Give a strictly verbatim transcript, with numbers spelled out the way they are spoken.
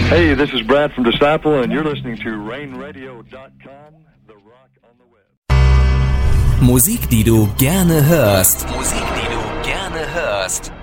Hey, this is Brad from Disciple and you're listening to rain radio dot com, the rock on the web. Musik, die du gerne hörst. Musik, die du gerne hörst.